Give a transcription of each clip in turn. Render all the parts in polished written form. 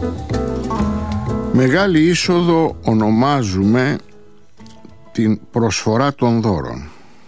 Μεγάλη είσοδο ονομάζουμε την προσφορά των δώρων.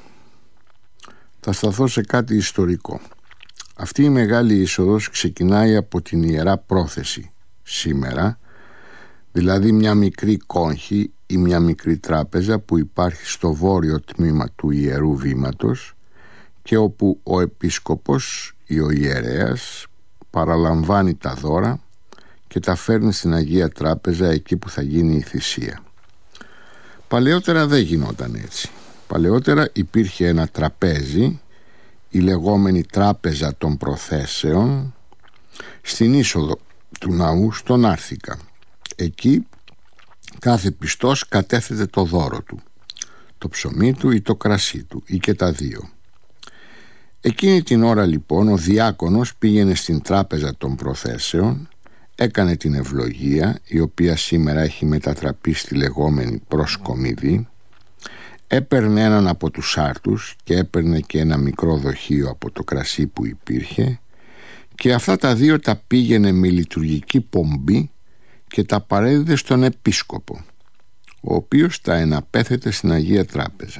Θα σταθώ σε κάτι ιστορικό. Αυτή η μεγάλη είσοδος ξεκινάει από την Ιερά Πρόθεση σήμερα, δηλαδή μια μικρή κόγχη ή μια μικρή τράπεζα που υπάρχει στο βόρειο τμήμα του Ιερού Βήματος και όπου ο επίσκοπος ή ο ιερέας παραλαμβάνει τα δώρα και τα φέρνει στην Αγία Τράπεζα εκεί που θα γίνει η θυσία. Παλαιότερα δεν γινόταν έτσι. Παλαιότερα υπήρχε ένα τραπέζι, η λεγόμενη Τράπεζα των Προθέσεων, στην είσοδο του ναού στον Άρθηκα. Εκεί κάθε πιστός κατέθετε το δώρο του, το ψωμί του ή το κρασί του ή και τα δύο. Εκείνη την ώρα λοιπόν ο διάκονος πήγαινε στην Τράπεζα των Προθέσεων, έκανε την ευλογία, η οποία σήμερα έχει μετατραπεί στη λεγόμενη προσκομιδή, έπαιρνε έναν από τους άρτους και έπαιρνε και ένα μικρό δοχείο από το κρασί που υπήρχε και αυτά τα δύο τα πήγαινε με λειτουργική πομπή και τα παρέδιδε στον επίσκοπο, ο οποίος τα εναπέθετε στην Αγία Τράπεζα.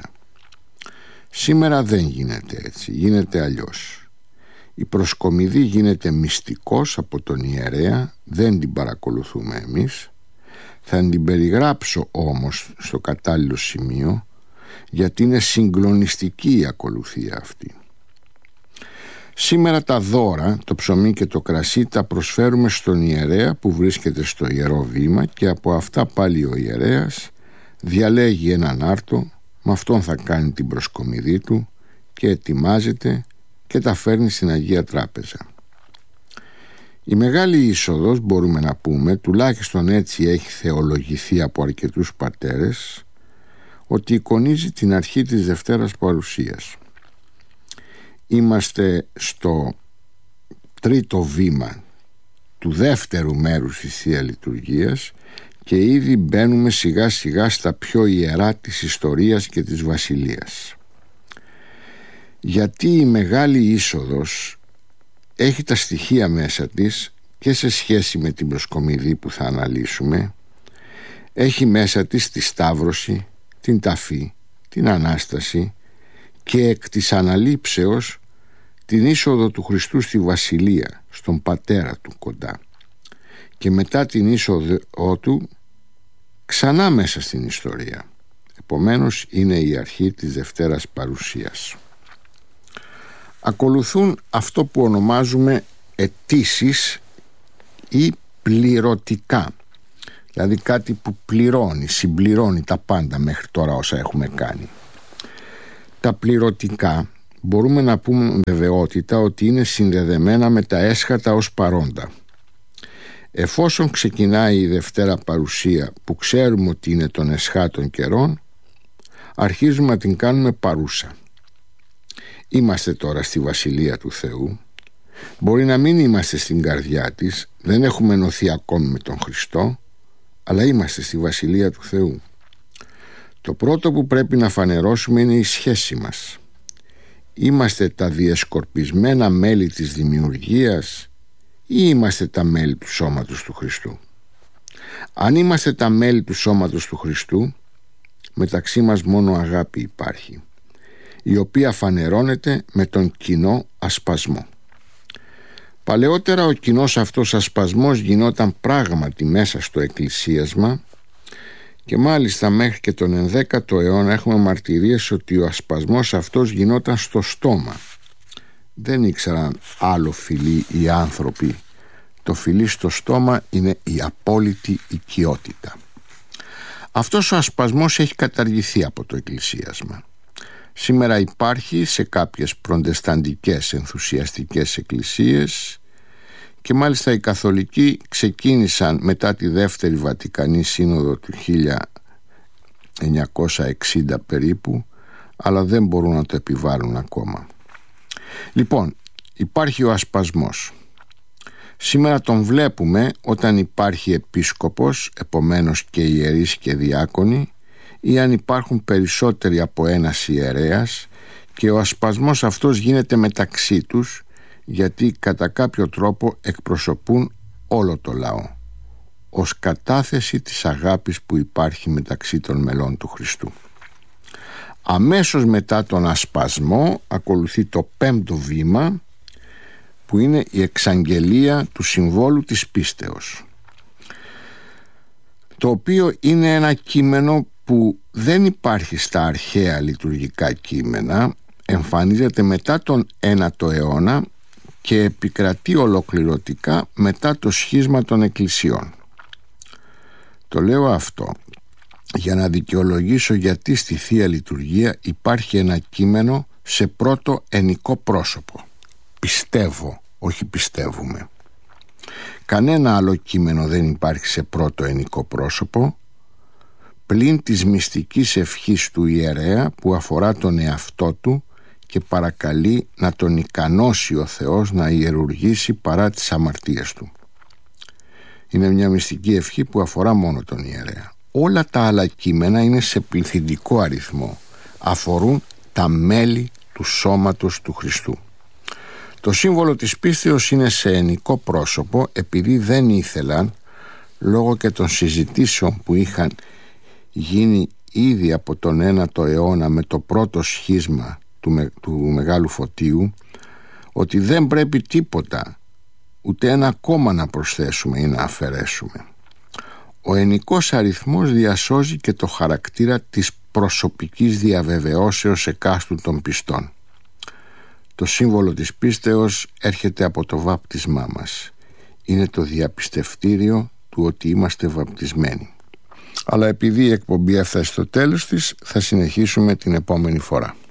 Σήμερα δεν γίνεται έτσι, γίνεται αλλιώς. Η προσκομιδή γίνεται μυστικός από τον ιερέα, δεν την παρακολουθούμε εμείς. Θα την περιγράψω όμως στο κατάλληλο σημείο, γιατί είναι συγκλονιστική η ακολουθία αυτή. Σήμερα τα δώρα, το ψωμί και το κρασί, τα προσφέρουμε στον ιερέα που βρίσκεται στο Ιερό Βήμα και από αυτά πάλι ο ιερέας διαλέγει έναν άρτο, με αυτόν θα κάνει την προσκομιδή του και ετοιμάζεται και τα φέρνει στην Αγία Τράπεζα. Η μεγάλη είσοδος, μπορούμε να πούμε, τουλάχιστον έτσι έχει θεολογηθεί από αρκετούς πατέρες, ότι εικονίζει την αρχή της Δευτέρας Παρουσίας. Είμαστε στο τρίτο βήμα του δεύτερου μέρους της Θεία Λειτουργίας και ήδη μπαίνουμε σιγά σιγά στα πιο ιερά της ιστορίας και της βασιλείας. Γιατί η μεγάλη είσοδος έχει τα στοιχεία μέσα της και σε σχέση με την προσκομιδή που θα αναλύσουμε, έχει μέσα της τη Σταύρωση, την Ταφή, την Ανάσταση και εκ της αναλήψεως την είσοδο του Χριστού στη Βασιλεία, στον Πατέρα του κοντά, και μετά την είσοδο του ξανά μέσα στην ιστορία. Επομένως είναι η αρχή της Δευτέρας Παρουσίας. Ακολουθούν αυτό που ονομάζουμε αιτήσεις ή πληρωτικά, δηλαδή κάτι που πληρώνει, συμπληρώνει τα πάντα μέχρι τώρα όσα έχουμε κάνει. Τα πληρωτικά μπορούμε να πούμε με βεβαιότητα ότι είναι συνδεδεμένα με τα έσχατα ως παρόντα. Εφόσον ξεκινάει η Δευτέρα Παρουσία που ξέρουμε ότι είναι των εσχάτων καιρών, αρχίζουμε να την κάνουμε παρούσα. Είμαστε τώρα στη Βασιλεία του Θεού. Μπορεί να μην είμαστε στην καρδιά της, δεν έχουμε ενωθεί ακόμη με τον Χριστό, αλλά είμαστε στη Βασιλεία του Θεού. Το πρώτο που πρέπει να φανερώσουμε είναι η σχέση μας. Είμαστε τα διεσκορπισμένα μέλη της δημιουργίας ή είμαστε τα μέλη του σώματος του Χριστού? Αν είμαστε τα μέλη του σώματος του Χριστού, μεταξύ μας μόνο αγάπη υπάρχει, η οποία φανερώνεται με τον κοινό ασπασμό. Παλαιότερα ο κοινός αυτός ασπασμός γινόταν πράγματι μέσα στο εκκλησίασμα και μάλιστα μέχρι και τον 11ο αιώνα έχουμε μαρτυρίες ότι ο ασπασμός αυτός γινόταν στο στόμα. Δεν ήξεραν άλλο φιλί οι άνθρωποι. Το φιλί στο στόμα είναι η απόλυτη οικειότητα. Αυτός ο ασπασμός έχει καταργηθεί από το εκκλησίασμα. Σήμερα υπάρχει σε κάποιες προτεσταντικές ενθουσιαστικές εκκλησίες και μάλιστα οι καθολικοί ξεκίνησαν μετά τη Δεύτερη Βατικανή Σύνοδο του 1960 περίπου, αλλά δεν μπορούν να το επιβάλλουν ακόμα. Λοιπόν, υπάρχει ο ασπασμός. Σήμερα τον βλέπουμε όταν υπάρχει επίσκοπος, επομένως και ιερείς και διάκονοι, ή αν υπάρχουν περισσότεροι από ένας ιερέας, και ο ασπασμός αυτός γίνεται μεταξύ τους, γιατί κατά κάποιο τρόπο εκπροσωπούν όλο το λαό. ως κατάθεση της αγάπης που υπάρχει μεταξύ των μελών του Χριστού. Αμέσως μετά τον ασπασμό ακολουθεί το 5ο βήμα, που είναι η εξαγγελία του συμβόλου της πίστεως, το οποίο είναι ένα κείμενο που δεν υπάρχει στα αρχαία λειτουργικά κείμενα, εμφανίζεται μετά τον 9ο αιώνα και επικρατεί ολοκληρωτικά μετά το σχίσμα των εκκλησιών. Το λέω αυτό για να δικαιολογήσω γιατί στη Θεία Λειτουργία υπάρχει ένα κείμενο σε πρώτο ενικό πρόσωπο. Πιστεύω, όχι πιστεύουμε. Κανένα άλλο κείμενο δεν υπάρχει σε πρώτο ενικό πρόσωπο, πλην της μυστικής ευχής του ιερέα που αφορά τον εαυτό του και παρακαλεί να τον ικανώσει ο Θεός να ιερουργήσει παρά τις αμαρτίες του. Είναι μια μυστική ευχή που αφορά μόνο τον ιερέα. Όλα τα άλλα κείμενα είναι σε πληθυντικό αριθμό, αφορούν τα μέλη του σώματος του Χριστού. Το σύμβολο της πίστεως είναι σε ενικό πρόσωπο επειδή δεν ήθελαν, λόγω και των συζητήσεων που είχαν γίνει ήδη από τον 9ο αιώνα με το πρώτο σχίσμα του Μεγάλου Φωτίου, ότι δεν πρέπει τίποτα, ούτε ένα κόμμα να προσθέσουμε ή να αφαιρέσουμε. Ο ενικός αριθμός διασώζει και το χαρακτήρα της προσωπικής διαβεβαιώσεως εκάστου των πιστών. Το σύμβολο της πίστεως έρχεται από το βάπτισμά μας. Είναι το διαπιστευτήριο του ότι είμαστε βαπτισμένοι. Αλλά επειδή η εκπομπή έφτασε στο τέλος της, θα συνεχίσουμε την επόμενη φορά.